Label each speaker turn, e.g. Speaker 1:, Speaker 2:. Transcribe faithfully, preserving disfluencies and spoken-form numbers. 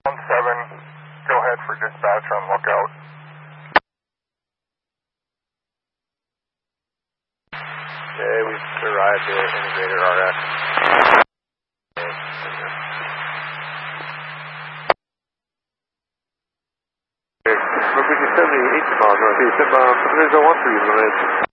Speaker 1: one seven, go ahead for dispatch on lookout.
Speaker 2: Okay, we've arrived at Integrator R X. Okay, moving to seventy-eight miles northeast, um, there's a one for you,